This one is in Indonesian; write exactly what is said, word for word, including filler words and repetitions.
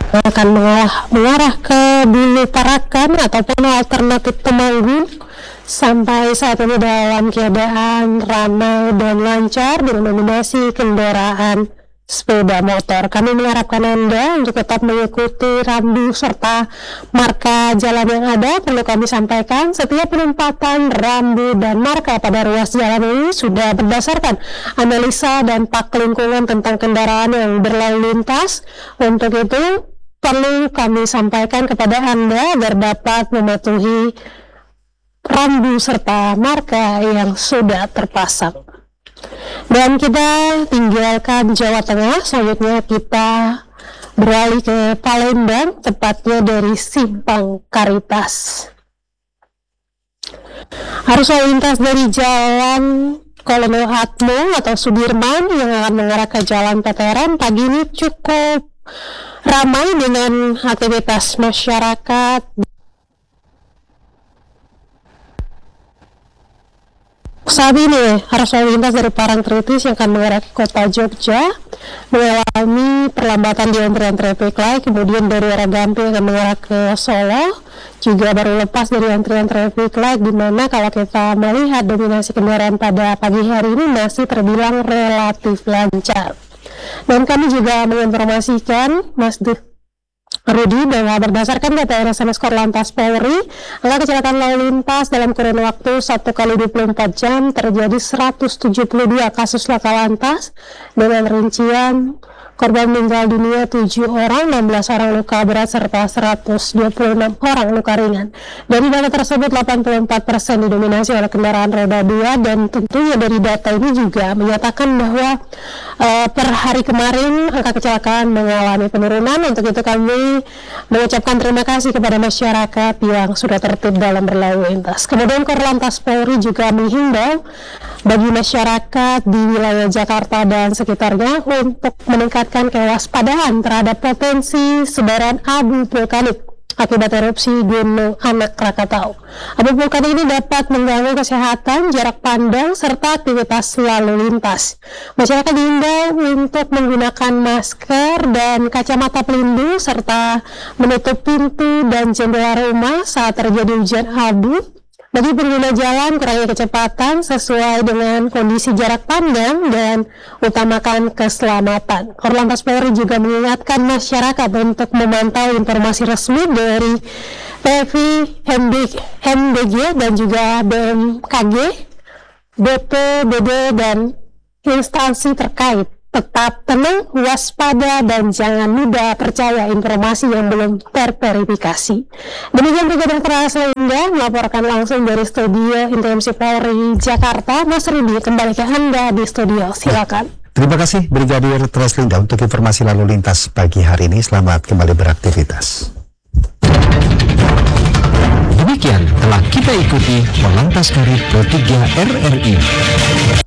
akan mengarah, mengarah ke Bulu Tarakan ataupun alternatif Temanggung. Sampai saat ini dalam keadaan ramai dan lancar dengan dominasi kendaraan sepeda motor. Kami mengharapkan Anda untuk tetap mengikuti rambu serta marka jalan yang ada. Perlu kami sampaikan, setiap penempatan rambu dan marka pada ruas jalan ini sudah berdasarkan analisa dan pak lingkungan tentang kendaraan yang berlalu lintas. Untuk itu, perlu kami sampaikan kepada Anda agar dapat mematuhi rambu serta marka yang sudah terpasang. Dan kita tinggalkan Jawa Tengah, selanjutnya kita beralih ke Palembang, tepatnya dari Simpang Karitas. Arus lalu lintas dari Jalan Kolonel Atmo atau Sudirman yang akan mengarah ke Jalan Veteran pagi ini cukup ramai dengan aktivitas masyarakat. Saat ini arus lalu lintas dari Parangtritis yang akan mengarah ke kota Jogja mengalami perlambatan di antrian traffic light, kemudian dari arah Gamping akan mengarah ke Solo juga baru lepas dari antrian traffic light, di mana kalau kita melihat dominasi kendaraan pada pagi hari ini masih terbilang relatif lancar. Dan kami juga menginformasikan Mas De Rudi bahwa berdasarkan data R S M S Korlantas Polri, angka kecelakaan lalu lintas dalam kurun waktu satu kali dua puluh empat jam terjadi seratus tujuh puluh dua kasus laka lantas dengan rincian korban meninggal dunia tujuh orang, enam belas orang luka berat, serta seratus dua puluh enam orang luka ringan. Dari data tersebut, delapan puluh empat persen didominasi oleh kendaraan roda dua, dan tentunya dari data ini juga menyatakan bahwa uh, per hari kemarin angka kecelakaan mengalami penurunan. Untuk itu kami mengucapkan terima kasih kepada masyarakat yang sudah tertib dalam berlalu lintas. Kemudian Korlantas Polri juga menghimbau bagi masyarakat di wilayah Jakarta dan sekitarnya untuk meningkatkan kewaspadaan terhadap potensi sebaran abu vulkanik akibat erupsi Gunung Anak Krakatau. Abu vulkanik ini dapat mengganggu kesehatan, jarak pandang, serta aktivitas lalu lintas. Masyarakat diimbau untuk menggunakan masker dan kacamata pelindung serta menutup pintu dan jendela rumah saat terjadi hujan abu. Bagi pengguna jalan, kurangi kecepatan sesuai dengan kondisi jarak pandang dan utamakan keselamatan. Korlantas Polri juga mengingatkan masyarakat untuk memantau informasi resmi dari P V, M D G dan juga B M K G, B P B D dan instansi terkait. Tetap tenang, waspada, dan jangan mudah percaya informasi yang belum terverifikasi. Demikian berita terakhir Selenda melaporkan langsung dari studio Intelijensi Polri Jakarta. Mas Rudi, kembali ke Anda di studio, silakan. Terima kasih Brigadir Treslinda untuk informasi lalu lintas pagi hari ini. Selamat kembali beraktivitas. Demikian telah kita ikuti Polantas Karib Pro tiga R R I.